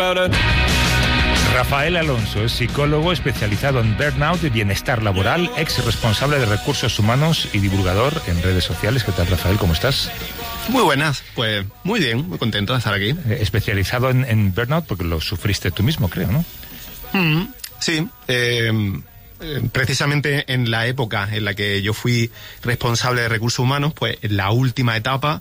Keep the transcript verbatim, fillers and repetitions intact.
Rafael Alonso es psicólogo especializado en burnout y bienestar laboral, ex responsable de recursos humanos y divulgador en redes sociales. ¿Qué tal, Rafael? ¿Cómo estás? Muy buenas, pues muy bien, muy contento de estar aquí. Eh, especializado en, en burnout porque lo sufriste tú mismo, creo, ¿no? Mm, sí, eh, eh, precisamente en la época en la que yo fui responsable de recursos humanos, pues en la última etapa